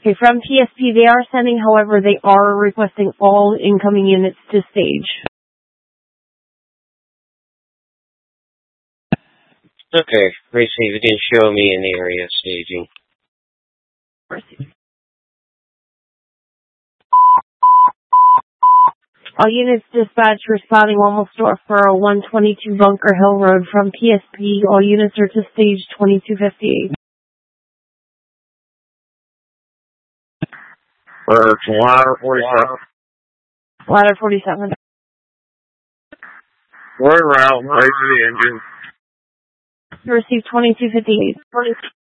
Okay, from PSP, they are sending, however, they are requesting all incoming units to stage. Okay, receive. It didn't show me in the area of staging. All units dispatched responding almost for 122 Bunker Hill Road from PSP. All units are to stage 2258. Ladder 47. Ladder 47. We're en route, right to the engine. Receive 2258.